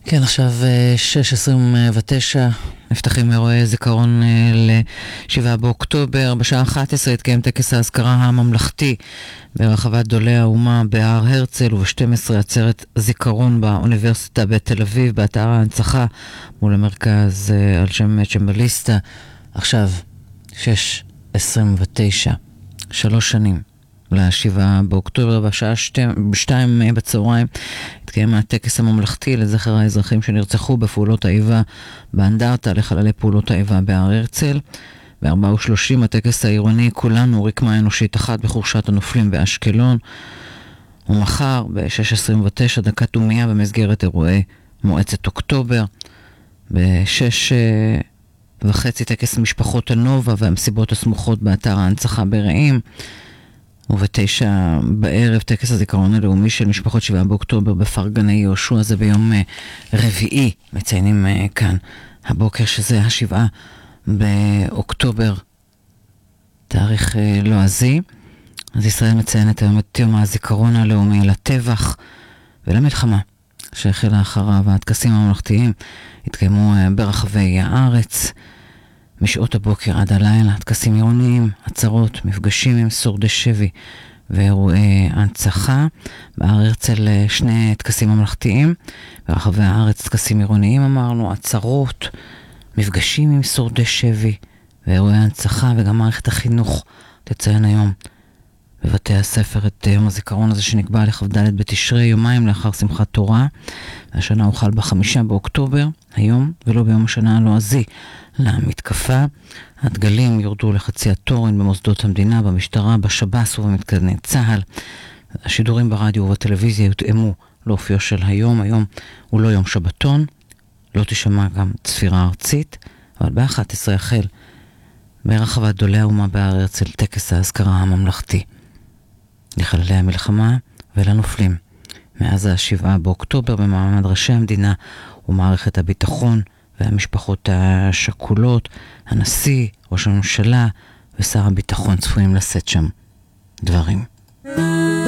כן, עכשיו 6:29, נפתחים אירועי זיכרון ל-7 באוקטובר. בשעה 11 התקיים טקס האזכרה הממלכתי ברחבת גדולי האומה בהר הרצל, וב-12 עצרת זיכרון באוניברסיטה בתל אביב, באתר ההנצחה מול המרכז על שם צ'מבליסטה. עכשיו 6:29, 3 שנים ל-7 באוקטובר, בשעה 2 בצהריים התקיים הטקס הממלכתי לזכר האזרחים שנרצחו בפעולות האיבה באנדרטה לחללי פעולות האיבה בהר הרצל. ב-4:30 הטקס העירוני כולנו רקמה אנושית אחת בחורשת הנופלים באשקלון. ומחר ב-6:29 דקת דומייה במסגרת אירועי מועצת אוקטובר. ב-6:30 טקס משפחות הנובה והמסיבות הסמוכות באתר ההנצחה ברעים. וב-9 בערב טקס הזיכרון הלאומי של משפחות 7 באוקטובר בפארק גני יהושע. זה ביום רביעי, מציינים כאן הבוקר שזה 7 באוקטובר, תאריך לועזי. אז ישראל מציינת היום את יום הזיכרון הלאומי לטבח ולמלחמה שהחלה אחריו. הטקסים הממלכתיים התקיימו ברחבי הארץ משעות הבוקר עד הלילה, טקסים עירוניים, עצרות, מפגשים עם שורדי שבי ואירועי הנצחה. בהר הרצל 2 טקסים ממלכתיים, ברחבי הארץ טקסים עירוניים אמרנו, עצרות, מפגשים עם שורדי שבי ואירועי הנצחה. וגם מערכת החינוך תציין היום בבתי הספר את יום הזיכרון הזה שנקבע לכ"ד בתשרי, יומיים לאחר שמחת תורה. והשנה הוא חל ב5 באוקטובר, היום, ולא ביום השנה הלועזי למתקפה. הדגלים יורדו לחצי התורן במוסדות המדינה, במשטרה, בשב"ס ובמתקני צה"ל. השידורים ברדיו ובטלוויזיה יותאמו לאופיו של היום. היום הוא לא יום שבתון, לא תשמע גם צפירה ארצית, אבל ב-11 החל ברחבת גדולי האומה בהר הרצל טקס האזכרה הממלכתי לחללי המלחמה ולנופלים מאז 7 באוקטובר במעמד ראשי המדינה ומערכת הביטחון והמשפחות השכולות. הנשיא, ראש הממשלה ושר הביטחון צפויים לשאת שם דברים.